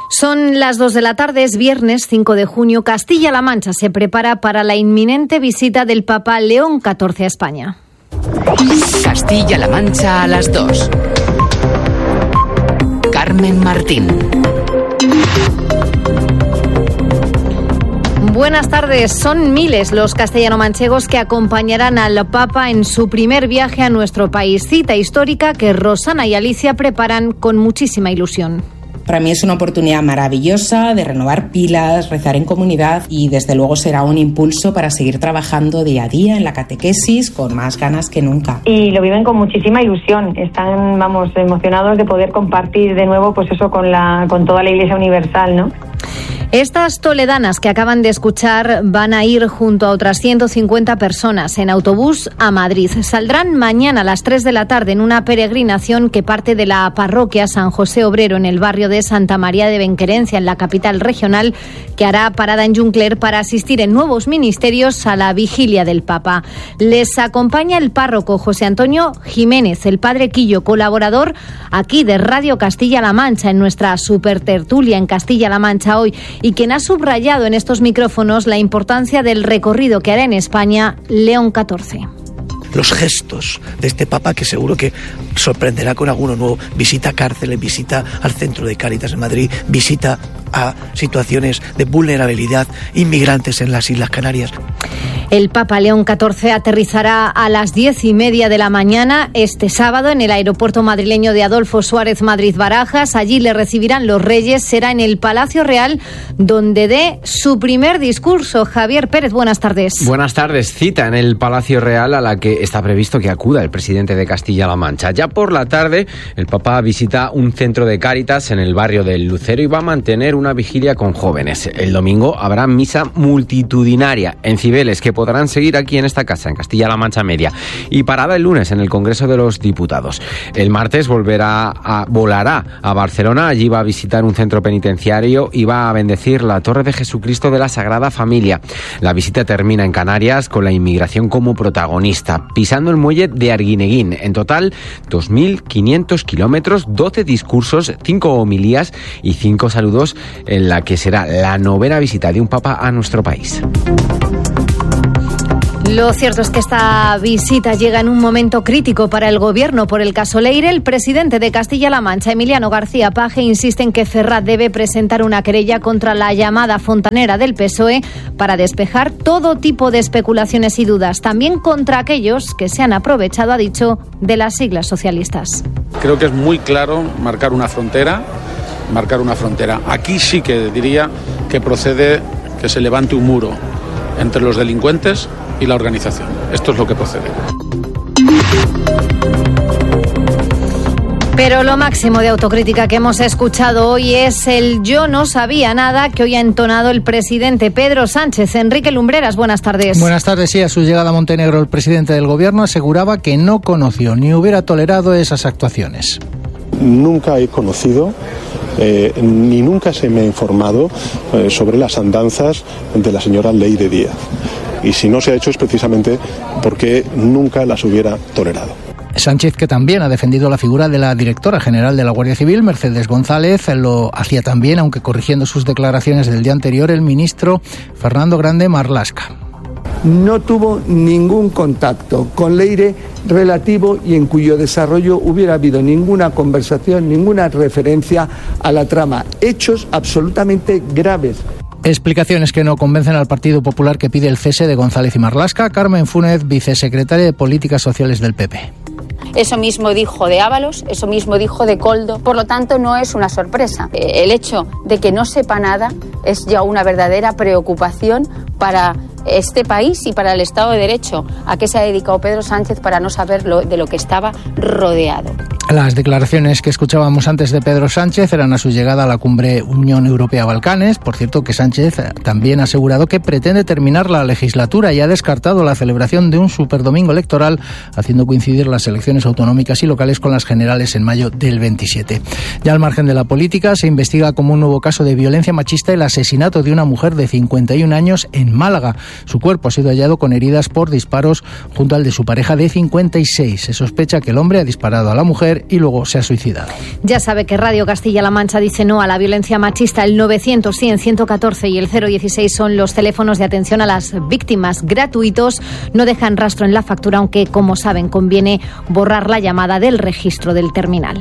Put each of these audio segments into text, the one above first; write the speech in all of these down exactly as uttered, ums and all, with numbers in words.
Son las dos de la tarde, es viernes cinco de junio. Castilla-La Mancha se prepara para la inminente visita del Papa León catorce a España. Castilla-La Mancha a las dos. Carmen Martín. Buenas tardes. Son miles los castellano-manchegos que acompañarán al Papa en su primer viaje a nuestro país. Cita histórica que Rosana y Alicia preparan con muchísima ilusión. Para mí es una oportunidad maravillosa de renovar pilas, rezar en comunidad y desde luego será un impulso para seguir trabajando día a día en la catequesis con más ganas que nunca. Y lo viven con muchísima ilusión, están, vamos, emocionados de poder compartir de nuevo pues eso con la con toda la Iglesia Universal, ¿no? Estas toledanas que acaban de escuchar van a ir junto a otras ciento cincuenta personas en autobús a Madrid. Saldrán mañana a las tres de la tarde en una peregrinación que parte de la parroquia San José Obrero en el barrio de Santa María de Benquerencia, en la capital regional, que hará parada en Juncler para asistir en nuevos ministerios a la vigilia del Papa. Les acompaña el párroco José Antonio Jiménez, el padre Quillo, colaborador aquí de Radio Castilla-La Mancha en nuestra supertertulia en Castilla-La Mancha hoy, y quien ha subrayado en estos micrófonos la importancia del recorrido que hará en España León catorce. Los gestos de este Papa, que seguro que sorprenderá con alguno nuevo. Visita cárceles, visita al centro de Cáritas en Madrid, visita a situaciones de vulnerabilidad, inmigrantes en las Islas Canarias. El Papa León catorce aterrizará a las diez y media de la mañana este sábado en el aeropuerto madrileño de Adolfo Suárez Madrid-Barajas. Allí le recibirán los reyes. Será en el Palacio Real donde dé su primer discurso. Javier Pérez, buenas tardes. Buenas tardes. Cita en el Palacio Real a la que está previsto que acuda el presidente de Castilla-La Mancha. Ya por la tarde, el Papa visita un centro de Cáritas en el barrio del Lucero y va a mantener una vigilia con jóvenes. El domingo habrá misa multitudinaria en Cibeles que podrán seguir aquí en esta casa, en Castilla-La Mancha Media. Y parada el lunes en el Congreso de los Diputados. El martes volverá a, volará a Barcelona. Allí va a visitar un centro penitenciario y va a bendecir la Torre de Jesucristo de la Sagrada Familia. La visita termina en Canarias con la inmigración como protagonista, pisando el muelle de Arguineguín. En total, dos mil quinientos kilómetros, doce discursos, cinco homilías y cinco saludos, en la que será la novena visita de un papa a nuestro país. Lo cierto es que esta visita llega en un momento crítico para el gobierno por el caso Leire. El presidente de Castilla-La Mancha, Emiliano García Paje, insiste en que Ferraz debe presentar una querella contra la llamada fontanera del P S O E para despejar todo tipo de especulaciones y dudas, también contra aquellos que se han aprovechado, ha dicho, de las siglas socialistas. Creo que es muy claro marcar una frontera, marcar una frontera. Aquí sí que diría que procede que se levante un muro entre los delincuentes y la organización. Esto es lo que procede. Pero lo máximo de autocrítica que hemos escuchado hoy es el "yo no sabía nada" que hoy ha entonado el presidente Pedro Sánchez. Enrique Lumbreras, buenas tardes. Buenas tardes. Sí, a su llegada a Montenegro, el presidente del gobierno aseguraba que no conoció ni hubiera tolerado esas actuaciones. Nunca he conocido eh, ni nunca se me ha informado eh, sobre las andanzas de la señora Leire Díaz. Y si no se ha hecho es precisamente porque nunca las hubiera tolerado. Sánchez, que también ha defendido la figura de la directora general de la Guardia Civil, Mercedes González, lo hacía también, aunque corrigiendo sus declaraciones del día anterior, el ministro Fernando Grande Marlaska. No tuvo ningún contacto con Leire relativo y en cuyo desarrollo hubiera habido ninguna conversación, ninguna referencia a la trama. Hechos absolutamente graves. Explicaciones que no convencen al Partido Popular, que pide el cese de González y Marlaska. Carmen Fúnez, vicesecretaria de Políticas Sociales del P P. Eso mismo dijo de Ábalos, eso mismo dijo de Koldo. Por lo tanto, no es una sorpresa. El hecho de que no sepa nada es ya una verdadera preocupación para este país y para el Estado de Derecho. ¿A qué se ha dedicado Pedro Sánchez para no saber lo, de lo que estaba rodeado? Las declaraciones que escuchábamos antes de Pedro Sánchez eran a su llegada a la cumbre Unión Europea-Balcanes. Por cierto, que Sánchez también ha asegurado que pretende terminar la legislatura y ha descartado la celebración de un superdomingo electoral, haciendo coincidir las elecciones autonómicas y locales con las generales en mayo del veintisiete. Ya al margen de la política, se investiga como un nuevo caso de violencia machista el asesinato de una mujer de cincuenta y un años en Málaga. Su cuerpo ha sido hallado con heridas por disparos junto al de su pareja de cincuenta y seis. Se sospecha que el hombre ha disparado a la mujer y luego se ha suicidado. Ya sabe que Radio Castilla-La Mancha dice no a la violencia machista. El novecientos, cien, ciento catorce y el cero dieciséis son los teléfonos de atención a las víctimas gratuitos. No dejan rastro en la factura, aunque, como saben, conviene borrar la llamada del registro del terminal.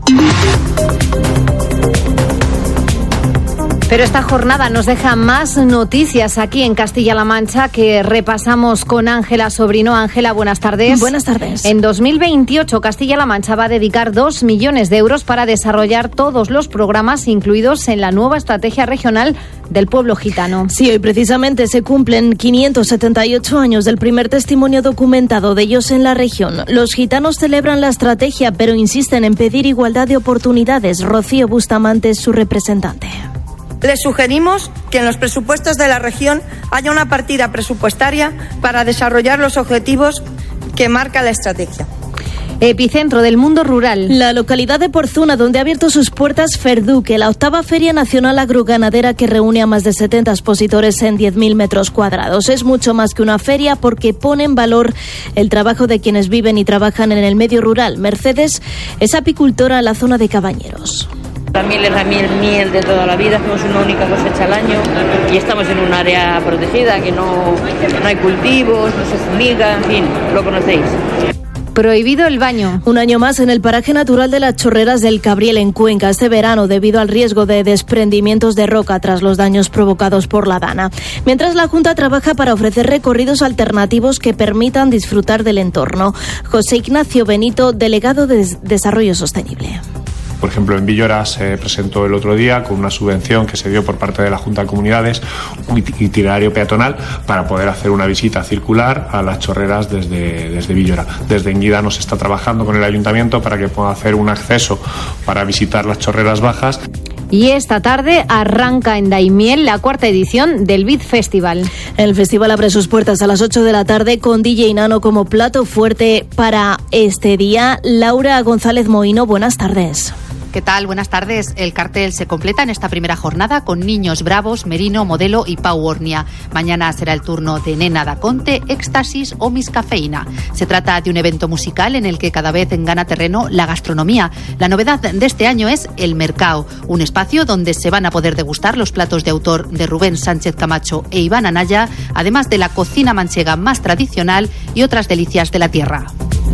Pero esta jornada nos deja más noticias aquí en Castilla-La Mancha que repasamos con Ángela Sobrino. Ángela, buenas tardes. Buenas tardes. En dos mil veintiocho, Castilla-La Mancha va a dedicar dos millones de euros para desarrollar todos los programas incluidos en la nueva estrategia regional del pueblo gitano. Sí, hoy precisamente se cumplen quinientos setenta y ocho años del primer testimonio documentado de ellos en la región. Los gitanos celebran la estrategia, pero insisten en pedir igualdad de oportunidades. Rocío Bustamante es su representante. Les sugerimos que en los presupuestos de la región haya una partida presupuestaria para desarrollar los objetivos que marca la estrategia. Epicentro del mundo rural. La localidad de Porzuna, donde ha abierto sus puertas Ferduque, la octava Feria Nacional Agroganadera que reúne a más de setenta expositores en diez mil metros cuadrados. Es mucho más que una feria porque pone en valor el trabajo de quienes viven y trabajan en el medio rural. Mercedes es apicultora en la zona de Cabañeros. La miel es la miel, miel de toda la vida, hacemos una única cosecha al año y estamos en un área protegida, que no, no hay cultivos, no se fumiga, en fin, lo conocéis. Prohibido el baño. Un año más en el paraje natural de las Chorreras del Cabriel en Cuenca este verano debido al riesgo de desprendimientos de roca tras los daños provocados por la dana. Mientras la Junta trabaja para ofrecer recorridos alternativos que permitan disfrutar del entorno. José Ignacio Benito, delegado de Desarrollo Sostenible. Por ejemplo, en Villora se presentó el otro día con una subvención que se dio por parte de la Junta de Comunidades, un itinerario peatonal para poder hacer una visita circular a las chorreras desde, desde Villora. Desde Enguida se está trabajando con el Ayuntamiento para que pueda hacer un acceso para visitar las chorreras bajas. Y esta tarde arranca en Daimiel la cuarta edición del Vid Festival. El festival abre sus puertas a las ocho de la tarde con D J Nano como plato fuerte para este día. Laura González Moino, buenas tardes. ¿Qué tal? Buenas tardes. El cartel se completa en esta primera jornada con Niños Bravos, Merino, Modelo y Pau Ornia. Mañana será el turno de Nena da Conte, Éxtasis o Miss Cafeína. Se trata de un evento musical en el que cada vez gana terreno la gastronomía. La novedad de este año es el Mercao, un espacio donde se van a poder degustar los platos de autor de Rubén Sánchez Camacho e Iván Anaya, además de la cocina manchega más tradicional y otras delicias de la tierra.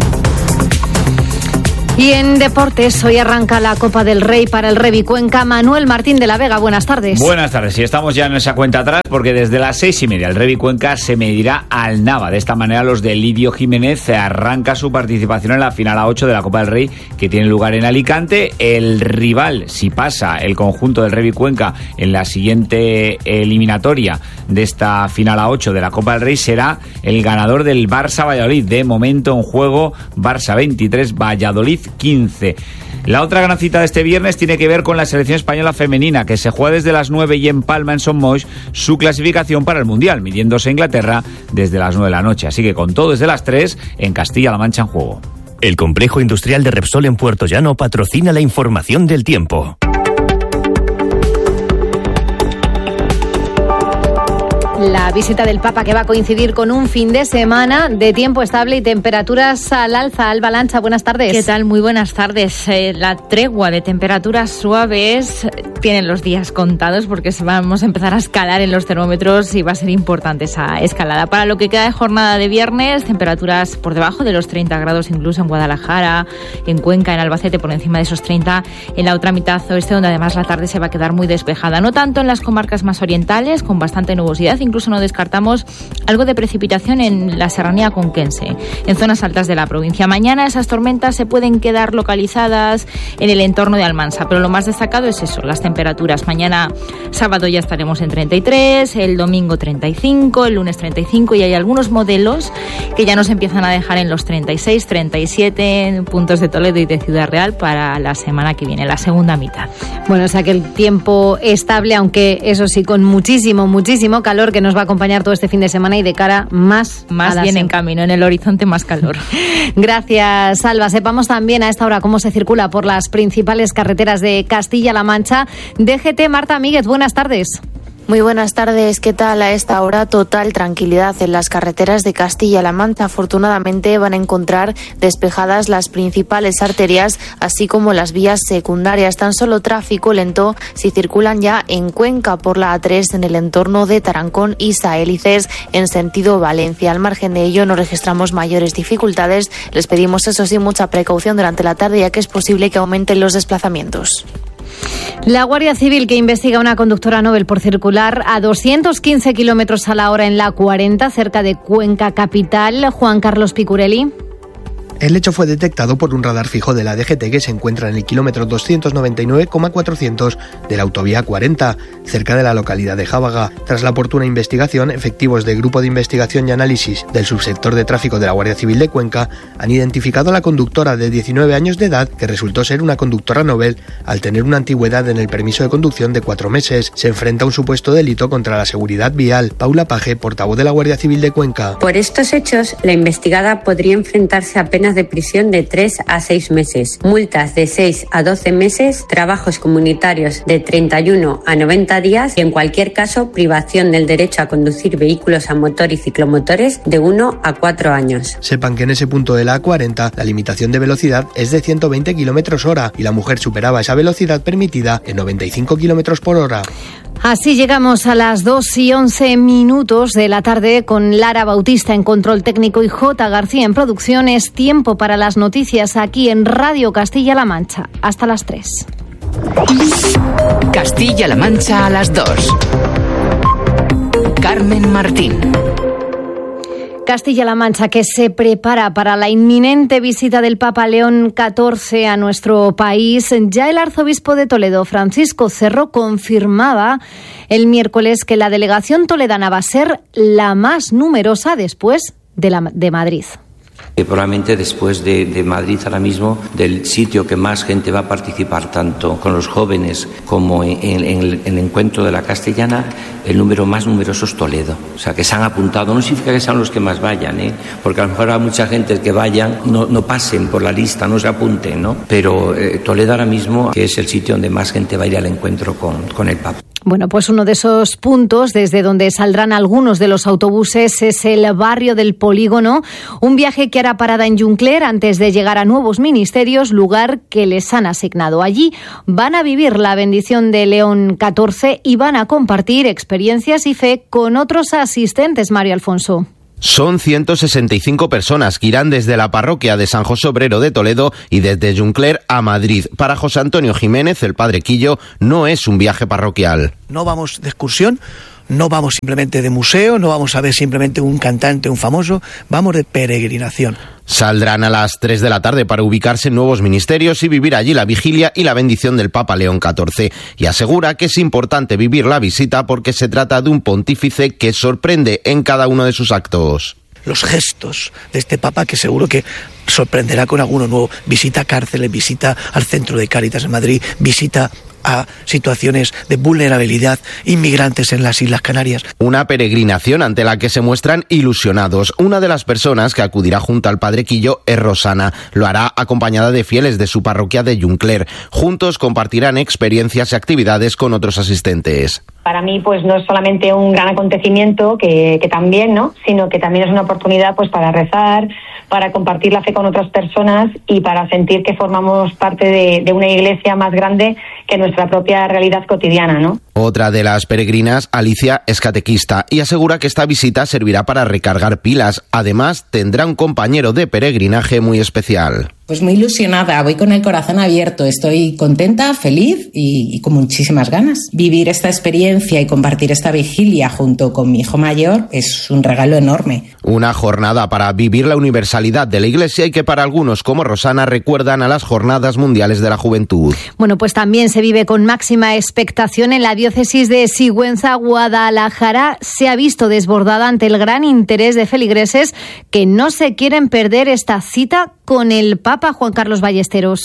Y en deportes, hoy arranca la Copa del Rey para el Revi Cuenca. Manuel Martín de la Vega, buenas tardes. Buenas tardes, y estamos ya en esa cuenta atrás porque desde las seis y media el Revi Cuenca se medirá al Nava. De esta manera los de Lidio Jiménez se arranca su participación en la final a ocho de la Copa del Rey que tiene lugar en Alicante. El rival, si pasa el conjunto del Revi Cuenca en la siguiente eliminatoria de esta final a ocho de la Copa del Rey, será el ganador del Barça Valladolid. De momento en juego Barça veintitrés, Valladolid quince. La otra gran cita de este viernes tiene que ver con la selección española femenina, que se juega desde las nueve y empalma en Son Moix su clasificación para el Mundial, midiéndose a Inglaterra desde las nueve de la noche. Así que con todo desde las tres en Castilla-La Mancha en juego. El complejo industrial de Repsol en Puerto Llano patrocina la información del tiempo. La visita del Papa, que va a coincidir con un fin de semana de tiempo estable y temperaturas al alza. Alba Lancha, buenas tardes. ¿Qué tal? Muy buenas tardes. Eh, la tregua de temperaturas suaves tienen los días contados porque vamos a empezar a escalar en los termómetros y va a ser importante esa escalada. Para lo que queda de jornada de viernes, temperaturas por debajo de los treinta grados incluso en Guadalajara, en Cuenca, en Albacete, por encima de esos treinta en la otra mitad oeste, donde además la tarde se va a quedar muy despejada. No tanto en las comarcas más orientales, con bastante nubosidad, incluso no descartamos algo de precipitación en la serranía conquense, en zonas altas de la provincia. Mañana esas tormentas se pueden quedar localizadas en el entorno de Almansa, pero lo más destacado es eso, las temperaturas. Mañana sábado ya estaremos en treinta y tres, el domingo treinta y cinco, el lunes treinta y cinco y hay algunos modelos que ya nos empiezan a dejar en los treinta y seis, treinta y siete puntos de Toledo y de Ciudad Real para la semana que viene, la segunda mitad. Bueno, o sea que el tiempo estable, aunque eso sí, con muchísimo, muchísimo calor que nos va a acompañar todo este fin de semana y de cara más más bien en camino, en el horizonte más calor. Gracias, Alba. Sepamos también a esta hora cómo se circula por las principales carreteras de Castilla-La Mancha. D G T, Marta Míguez, buenas tardes. Muy buenas tardes, ¿qué tal? A esta hora total tranquilidad en las carreteras de Castilla-La Mancha. Afortunadamente van a encontrar despejadas las principales arterias, así como las vías secundarias. Tan solo tráfico lento si circulan ya en Cuenca por la A tres en el entorno de Tarancón y Saélices en sentido Valencia. Al margen de ello no registramos mayores dificultades. Les pedimos eso sí mucha precaución durante la tarde, ya que es posible que aumenten los desplazamientos. La Guardia Civil, que investiga a una conductora Nobel por circular a doscientos quince kilómetros a la hora en la cuarenta, cerca de Cuenca capital. Juan Carlos Picurelli. El hecho fue detectado por un radar fijo de la D G T que se encuentra en el kilómetro doscientos noventa y nueve coma cuatrocientos de la autovía cuarenta, cerca de la localidad de Jábaga. Tras la oportuna investigación, efectivos del Grupo de Investigación y Análisis del Subsector de Tráfico de la Guardia Civil de Cuenca han identificado a la conductora de diecinueve años de edad, que resultó ser una conductora Nobel al tener una antigüedad en el permiso de conducción de cuatro meses. Se enfrenta a un supuesto delito contra la seguridad vial. Paula Paje, portavoz de la Guardia Civil de Cuenca. Por estos hechos, la investigada podría enfrentarse a penas de prisión de tres a seis meses, multas de seis a doce meses, trabajos comunitarios de treinta y uno a noventa días y, en cualquier caso, privación del derecho a conducir vehículos a motor y ciclomotores de uno a cuatro años. Sepan que en ese punto de la A cuarenta la limitación de velocidad es de ciento veinte kilómetros hora y la mujer superaba esa velocidad permitida en noventa y cinco kilómetros por hora. Así llegamos a las dos y once minutos de la tarde con Lara Bautista en control técnico y J. García en producción. Es tiempo para las noticias aquí en Radio Castilla-La Mancha. Hasta las tres. Castilla-La Mancha a las dos. Carmen Martín. Castilla-La Mancha, que se prepara para la inminente visita del Papa León catorce a nuestro país. Ya el arzobispo de Toledo, Francisco Cerro, confirmaba el miércoles que la delegación toledana va a ser la más numerosa después de la de Madrid. Eh, probablemente después de, de Madrid ahora mismo, del sitio que más gente va a participar, tanto con los jóvenes como en, en, en, el, en el encuentro de la castellana, el número más numeroso es Toledo. O sea, que se han apuntado, no significa que sean los que más vayan, ¿eh? Porque a lo mejor hay mucha gente que vayan, no, no pasen por la lista, no se apunten, ¿no? Pero eh, Toledo ahora mismo, que es el sitio donde más gente va a ir al encuentro con, con el Papa. Bueno, pues uno de esos puntos desde donde saldrán algunos de los autobuses es el barrio del Polígono, un viaje que hará parada en Juncler antes de llegar a nuevos ministerios, lugar que les han asignado. Allí van a vivir la bendición de León catorce y van a compartir experiencias y fe con otros asistentes, Mario Alfonso. Son ciento sesenta y cinco personas que irán desde la parroquia de San José Obrero de Toledo y desde Juncler a Madrid. Para José Antonio Jiménez, el padre Quillo, no es un viaje parroquial. No vamos de excursión, no vamos simplemente de museo, no vamos a ver simplemente un cantante, un famoso, vamos de peregrinación. Saldrán a las tres de la tarde para ubicarse en nuevos ministerios y vivir allí la vigilia y la bendición del Papa León catorce. Y asegura que es importante vivir la visita porque se trata de un pontífice que sorprende en cada uno de sus actos. Los gestos de este Papa, que seguro que sorprenderá con alguno nuevo. Visita cárceles, visita al centro de Cáritas en Madrid, visita a situaciones de vulnerabilidad, inmigrantes en las Islas Canarias. Una peregrinación ante la que se muestran ilusionados. Una de las personas que acudirá junto al padre Quillo es Rosana. Lo hará acompañada de fieles de su parroquia de Juncler. Juntos compartirán experiencias y actividades con otros asistentes. Para mí, pues no es solamente un gran acontecimiento, que, que también, ¿no? Sino que también es una oportunidad, pues, para rezar, para compartir la fe con otras personas y para sentir que formamos parte de, de una iglesia más grande que nuestra propia realidad cotidiana, ¿no? Otra de las peregrinas, Alicia, es catequista y asegura que esta visita servirá para recargar pilas. Además, tendrá un compañero de peregrinaje muy especial. Pues muy ilusionada, voy con el corazón abierto, estoy contenta, feliz y, y con muchísimas ganas. Vivir esta experiencia y compartir esta vigilia junto con mi hijo mayor es un regalo enorme. Una jornada para vivir la universalidad de la Iglesia y que para algunos como Rosana recuerdan a las Jornadas Mundiales de la Juventud. Bueno, pues también se vive con máxima expectación en la diócesis de Sigüenza. Guadalajara se ha visto desbordada ante el gran interés de feligreses que no se quieren perder esta cita con el Papa Juan Carlos Ballesteros.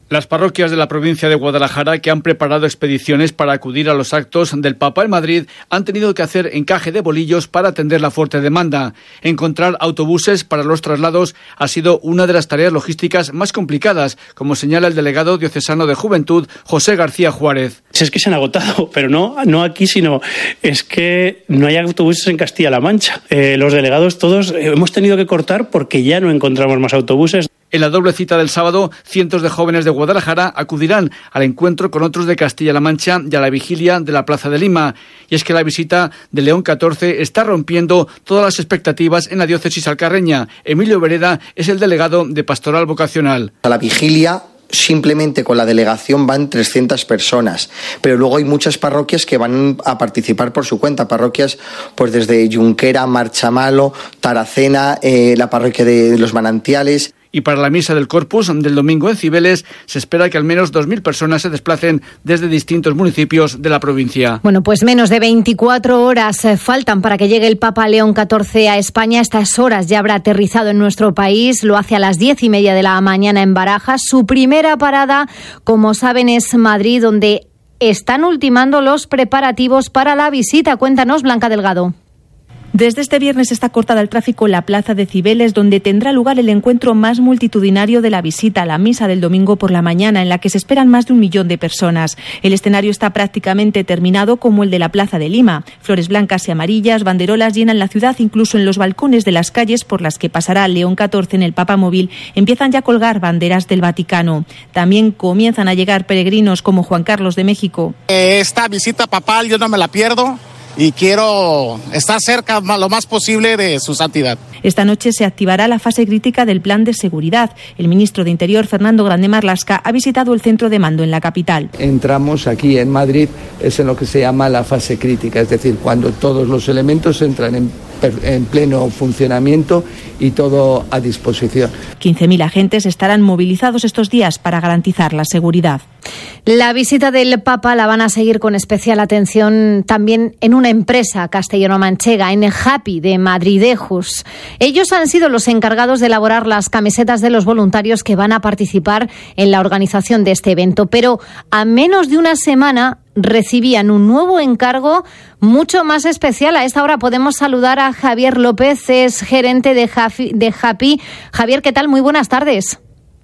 Las parroquias de la provincia de Guadalajara, que han preparado expediciones para acudir a los actos del Papa en Madrid, han tenido que hacer encaje de bolillos para atender la fuerte demanda. Encontrar autobuses para los traslados ha sido una de las tareas logísticas más complicadas, como señala el delegado diocesano de Juventud, José García Juárez. Es que se han agotado, pero no, no aquí, sino es que no hay autobuses en Castilla-La Mancha. Eh, los delegados todos eh, hemos tenido que cortar porque ya no encontramos más autobuses. En la doble cita del sábado, cientos de jóvenes de Guadalajara acudirán al encuentro con otros de Castilla-La Mancha y a la vigilia de la Plaza de Lima. Y es que la visita de León catorce está rompiendo todas las expectativas en la diócesis alcarreña. Emilio Vereda es el delegado de Pastoral Vocacional. A la vigilia, simplemente con la delegación van trescientas personas, pero luego hay muchas parroquias que van a participar por su cuenta, parroquias pues desde Junquera, Marchamalo, Taracena, eh, la parroquia de los Manantiales. Y para la misa del Corpus del domingo en Cibeles se espera que al menos dos mil personas se desplacen desde distintos municipios de la provincia. Bueno, pues menos de veinticuatro horas faltan para que llegue el Papa León catorce a España. A estas horas ya habrá aterrizado en nuestro país. Lo hace a las diez y media de la mañana en Barajas. Su primera parada, como saben, es Madrid, donde están ultimando los preparativos para la visita. Cuéntanos, Blanca Delgado. Desde este viernes está cortada el tráfico en la plaza de Cibeles, donde tendrá lugar el encuentro más multitudinario de la visita, la misa del domingo por la mañana, en la que se esperan más de un millón de personas. El escenario está prácticamente terminado, como el de la plaza de Lima. Flores blancas y amarillas, banderolas llenan la ciudad, incluso en los balcones de las calles por las que pasará León catorce en el Papamóvil, empiezan ya a colgar banderas del Vaticano. También comienzan a llegar peregrinos como Juan Carlos de México. Esta visita papal yo no me la pierdo y quiero estar cerca lo más posible de su santidad. Esta noche se activará la fase crítica del plan de seguridad. El ministro de Interior, Fernando Grande Marlaska, ha visitado el centro de mando en la capital. Entramos aquí en Madrid, es en lo que se llama la fase crítica, es decir, cuando todos los elementos entran en, en pleno funcionamiento y todo a disposición. quince mil agentes estarán movilizados estos días para garantizar la seguridad. La visita del Papa la van a seguir con especial atención también en una empresa castellano-manchega, en Happy de Madridejos. Ellos han sido los encargados de elaborar las camisetas de los voluntarios que van a participar en la organización de este evento, pero a menos de una semana recibían un nuevo encargo mucho más especial. A esta hora podemos saludar a Javier López, es gerente de Happy. De Happy. Javier, ¿qué tal? Muy buenas tardes.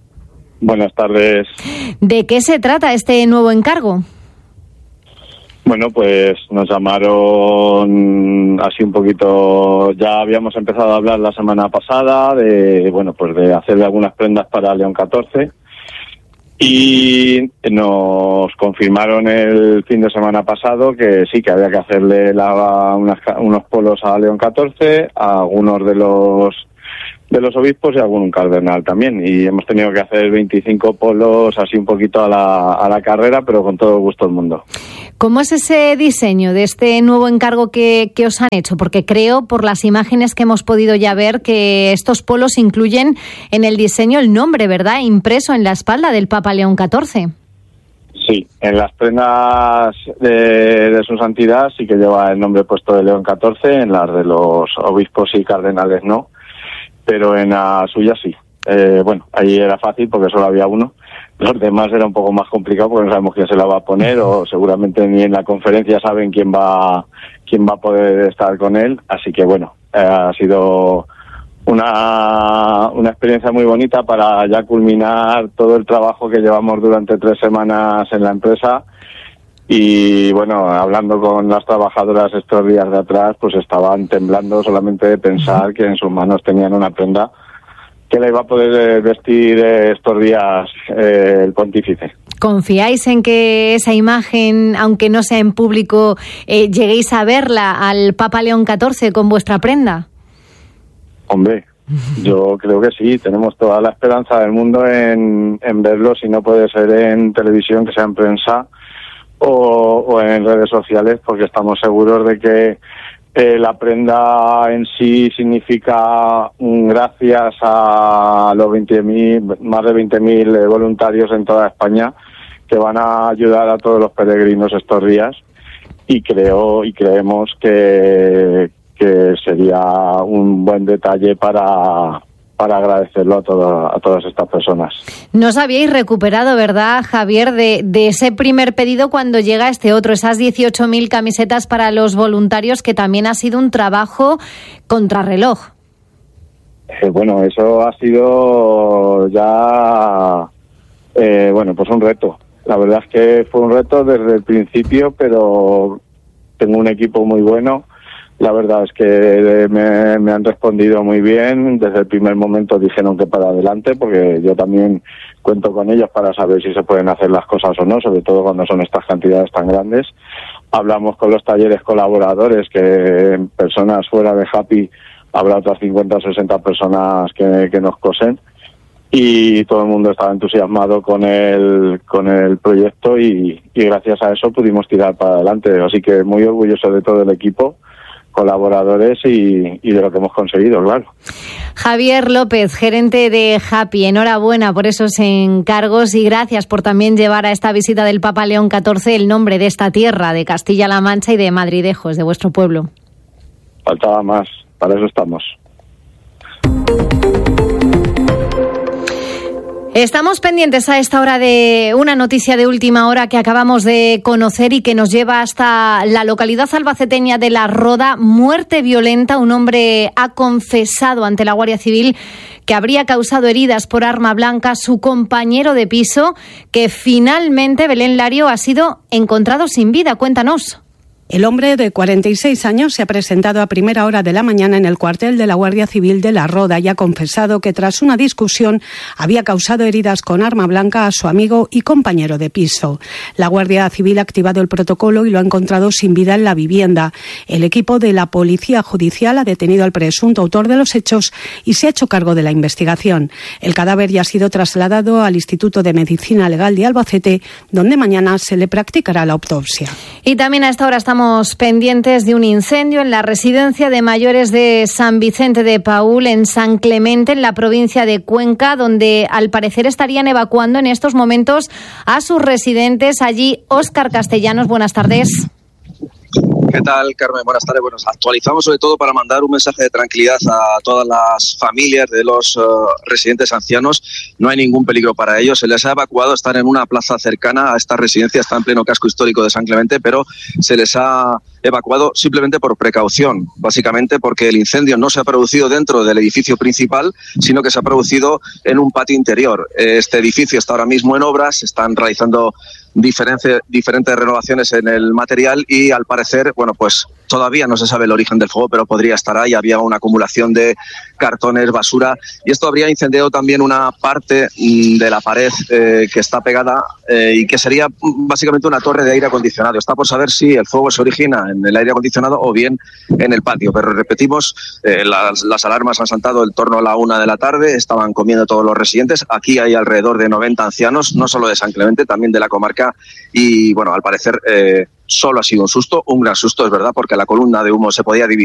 Buenas tardes. ¿De qué se trata este nuevo encargo? Bueno, pues nos llamaron así un poquito, ya habíamos empezado a hablar la semana pasada de, bueno, pues de hacerle algunas prendas para León catorce y nos confirmaron el fin de semana pasado que sí, que había que hacerle la, unas, unos polos a León catorce, a algunos de los de los obispos y algún cardenal también, y hemos tenido que hacer veinticinco polos así un poquito a la, a la carrera, pero con todo el gusto del mundo. ¿Cómo es ese diseño de este nuevo encargo que, que os han hecho? Porque creo, por las imágenes que hemos podido ya ver, que estos polos incluyen en el diseño el nombre, ¿verdad?, impreso en la espalda del Papa León catorce. Sí, en las prendas de, de su santidad sí que lleva el nombre puesto de León catorce, en las de los obispos y cardenales no, pero en la suya sí. Eh, bueno, ahí era fácil porque solo había uno. Los demás era un poco más complicado porque no sabemos quién se la va a poner, o seguramente ni en la conferencia saben quién va quién va a poder estar con él. Así que bueno, eh, ha sido una, una experiencia muy bonita para ya culminar todo el trabajo que llevamos durante tres semanas en la empresa. Y bueno, hablando con las trabajadoras estos días de atrás, pues estaban temblando solamente de pensar que en sus manos tenían una prenda que le iba a poder vestir estos días eh, el pontífice. ¿Confiáis en que esa imagen, aunque no sea en público, eh, lleguéis a verla al Papa León catorce con vuestra prenda? Hombre, yo creo que sí, tenemos toda la esperanza del mundo en, en verlo, si no puede ser en televisión, que sea en prensa o, o en redes sociales, porque estamos seguros de que Eh, la prenda en sí significa, gracias a los veinte mil, más de veinte mil eh, voluntarios en toda España que van a ayudar a todos los peregrinos estos días, y creo y creemos que, que sería un buen detalle para, para agradecerlo a, todo, a todas estas personas. No os habíais recuperado, ¿verdad, Javier, de, de ese primer pedido cuando llega este otro, esas dieciocho mil camisetas para los voluntarios, que también ha sido un trabajo contrarreloj? Eh, bueno, eso ha sido ya, eh, bueno, pues un reto. La verdad es que fue un reto desde el principio, pero tengo un equipo muy bueno. La verdad es que me, me han respondido muy bien. Desde el primer momento dijeron que para adelante, porque yo también cuento con ellos para saber si se pueden hacer las cosas o no, sobre todo cuando son estas cantidades tan grandes. Hablamos con los talleres colaboradores, que personas fuera de Happy habrá otras cincuenta o sesenta personas que, que nos cosen, y todo el mundo estaba entusiasmado con el con el proyecto y, y gracias a eso pudimos tirar para adelante. Así que muy orgulloso de todo el equipo, colaboradores y, y de lo que hemos conseguido, claro. Javier López, gerente de Happy, enhorabuena por esos encargos y gracias por también llevar a esta visita del Papa León catorce el nombre de esta tierra, de Castilla-La Mancha y de Madridejos, de vuestro pueblo. Faltaba más, para eso estamos. Estamos pendientes a esta hora de una noticia de última hora que acabamos de conocer y que nos lleva hasta la localidad albaceteña de La Roda. Muerte violenta. Un hombre ha confesado ante la Guardia Civil que habría causado heridas por arma blanca a su compañero de piso, que finalmente, Belén Lario, ha sido encontrado sin vida. Cuéntanos. El hombre de cuarenta y seis años se ha presentado a primera hora de la mañana en el cuartel de la Guardia Civil de La Roda y ha confesado que tras una discusión había causado heridas con arma blanca a su amigo y compañero de piso. La Guardia Civil ha activado el protocolo y lo ha encontrado sin vida en la vivienda. El equipo de la Policía Judicial ha detenido al presunto autor de los hechos y se ha hecho cargo de la investigación. El cadáver ya ha sido trasladado al Instituto de Medicina Legal de Albacete, donde mañana se le practicará la autopsia. Y también a esta hora estamos pendientes de un incendio en la residencia de mayores de San Vicente de Paúl, en San Clemente, en la provincia de Cuenca, donde al parecer estarían evacuando en estos momentos a sus residentes. Allí, Óscar Castellanos, buenas tardes. ¿Qué tal, Carmen? Buenas tardes. Bueno, actualizamos sobre todo para mandar un mensaje de tranquilidad a todas las familias de los uh, residentes ancianos. No hay ningún peligro para ellos. Se les ha evacuado, están en una plaza cercana a esta residencia, está en pleno casco histórico de San Clemente, pero se les ha evacuado simplemente por precaución, básicamente porque el incendio no se ha producido dentro del edificio principal, sino que se ha producido en un patio interior. Este edificio está ahora mismo en obras, se están realizando diferentes, diferentes renovaciones en el material y al parecer, bueno, pues todavía no se sabe el origen del fuego, pero podría estar ahí. Había una acumulación de cartones, basura, y esto habría incendiado también una parte de la pared eh, que está pegada eh, y que sería básicamente una torre de aire acondicionado. Está por saber si el fuego se origina en el aire acondicionado o bien en el patio, pero repetimos, eh, las, las alarmas han saltado en torno a la una de la tarde, estaban comiendo todos los residentes. Aquí hay alrededor de noventa ancianos, no solo de San Clemente, también de la comarca, y bueno, al parecer eh, solo ha sido un susto, un gran susto, es verdad, porque la columna de humo se podía divisar